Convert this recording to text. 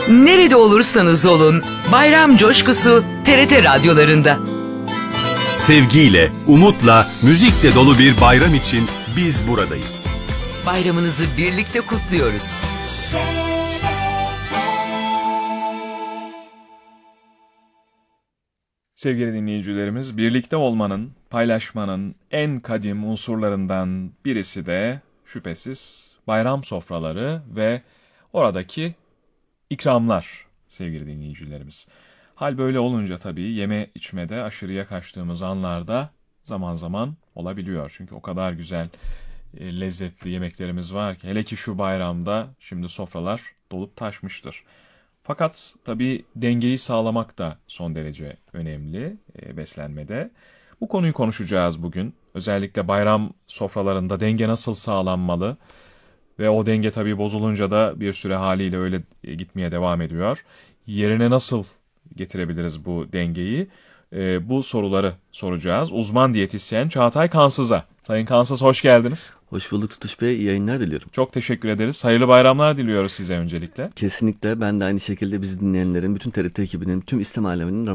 Nerede olursanız olun, bayram coşkusu TRT radyolarında. Sevgiyle, umutla, müzikle dolu bir bayram için biz buradayız. Bayramınızı birlikte kutluyoruz. Sevgili dinleyicilerimiz, birlikte olmanın, paylaşmanın en kadim unsurlarından birisi de şüphesiz bayram sofraları ve oradaki ikramlar sevgili dinleyicilerimiz. Hal böyle olunca tabii yeme içmede aşırıya kaçtığımız anlarda zaman zaman olabiliyor. Çünkü o kadar güzel, lezzetli yemeklerimiz var ki hele ki şu bayramda şimdi sofralar dolup taşmıştır. Fakat tabii dengeyi sağlamak da son derece önemli beslenmede. Bu konuyu konuşacağız bugün. Özellikle bayram sofralarında denge nasıl sağlanmalı? Ve o denge tabii bozulunca da bir süre haliyle öyle gitmeye devam ediyor. Yerine nasıl getirebiliriz bu dengeyi? Bu soruları soracağız. Uzman diyetisyen Çağatay Kansız'a. Sayın Kansız hoş geldiniz. Hoş bulduk Tutuş Bey. İyi yayınlar diliyorum. Çok teşekkür ederiz. Hayırlı bayramlar diliyoruz size öncelikle. Kesinlikle ben de aynı şekilde bizi dinleyenlerin, bütün TRT ekibinin, tüm İslam aleminin